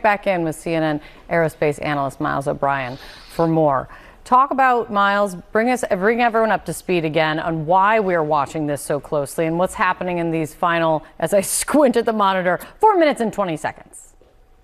back in with CNN aerospace analyst Miles O'Brien for more. Talk about, Miles, bring everyone up to speed again on why we're watching this so closely and what's happening in these final, as I squint at the monitor, 4 minutes and 20 seconds.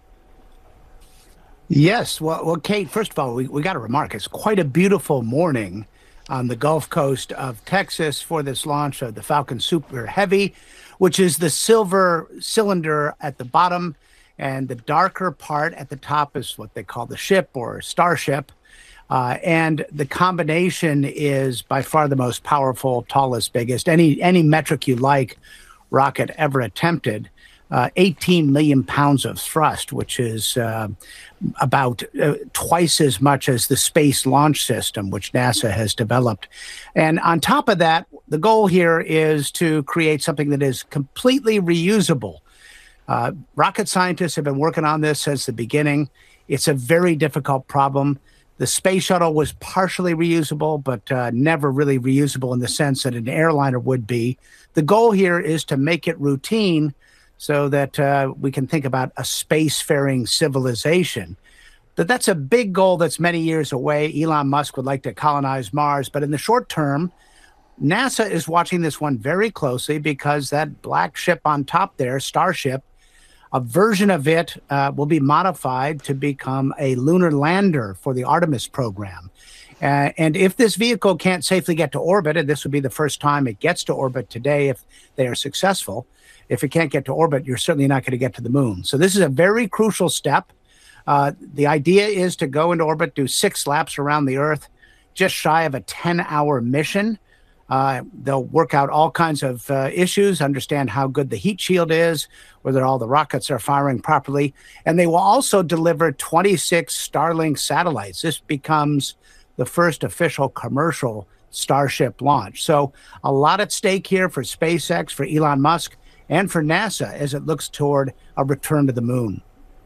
Yes. Well, Kate, first of all, we got to remark, it's quite a beautiful morning on the Gulf Coast of Texas for this launch of the Falcon Super Heavy, which is the silver cylinder at the bottom, and the darker part at the top is what they call the ship or Starship. And the combination is by far the most powerful, tallest, biggest, any metric you like, rocket ever attempted. 18 million pounds of thrust, which is about twice as much as the Space Launch System, which NASA has developed. And on top of that, the goal here is to create something that is completely reusable. Rocket scientists have been working on this since the beginning. It's a very difficult problem. The space shuttle was partially reusable, but never really reusable in the sense that an airliner would be. The goal here is to make it routine so that we can think about a spacefaring civilization. But that's a big goal that's many years away. Elon Musk would like to colonize Mars. But in the short term, NASA is watching this one very closely because that black ship on top there, Starship, a version of it will be modified to become a lunar lander for the Artemis program. And if this vehicle can't safely get to orbit, and this would be the first time it gets to orbit today if they are successful, if it can't get to orbit, you're certainly not going to get to the moon. So this is a very crucial step. The idea is to go into orbit, do 6 laps around the Earth, just shy of a 10-hour mission. They'll work out all kinds of issues, understand how good the heat shield is, whether all the rockets are firing properly. And they will also deliver 26 Starlink satellites. This becomes the first official commercial Starship launch. So a lot at stake here for SpaceX, for Elon Musk, and for NASA as it looks toward a return to the moon.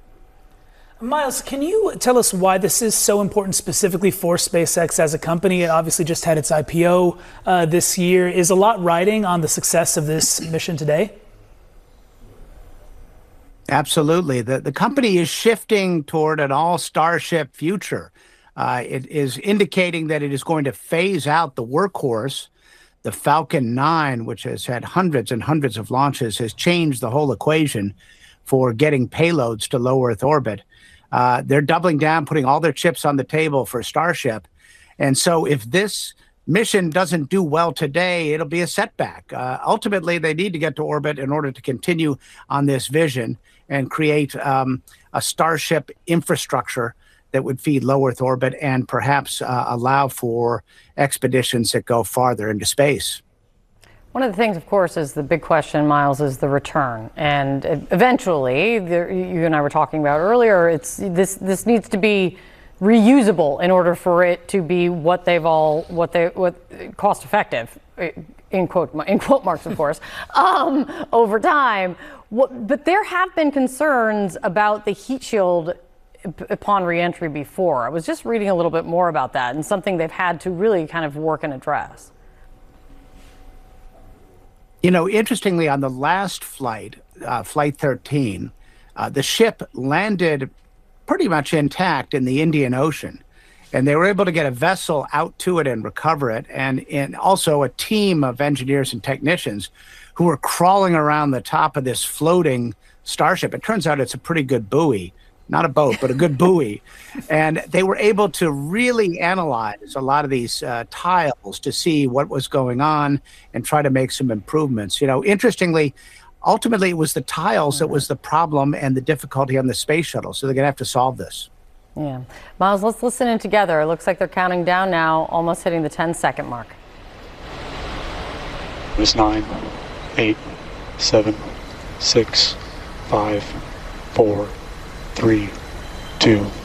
Miles, can you tell us why this is so important specifically for SpaceX as a company? It obviously just had its IPO this year. Is a lot riding on the success of this mission today? Absolutely. The company is shifting toward an all-Starship future. It is indicating that it is going to phase out the workhorse. The Falcon 9, which has had hundreds and hundreds of launches, has changed the whole equation for getting payloads to low Earth orbit. They're doubling down, putting all their chips on the table for Starship. And so if this mission doesn't do well today, it'll be a setback. Ultimately, they need to get to orbit in order to continue on this vision and create a Starship infrastructure that would feed low Earth orbit and perhaps allow for expeditions that go farther into space. One of the things, of course, is the big question, Miles, is the return. And eventually, you and I were talking about earlier, this needs to be reusable in order for it to be what cost effective, in quote marks, of course, over time. But there have been concerns about the heat shield upon reentry before. I was just reading a little bit more about that and something they've had to really kind of work and address. You know, interestingly, on the last flight, Flight 13, the ship landed pretty much intact in the Indian Ocean. And they were able to get a vessel out to it and recover it. And also a team of engineers and technicians who were crawling around the top of this floating Starship. It turns out it's a pretty good buoy. Not a boat, but a good buoy. And they were able to really analyze a lot of these tiles to see what was going on and try to make some improvements. You know, interestingly, ultimately, it was the tiles that was the problem and the difficulty on the space shuttle. So they're going to have to solve this. Yeah. Miles, let's listen in together. It looks like they're counting down now, almost hitting the 10-second mark. It was 9, 8, 7, 6, 5, 4, 3, 2,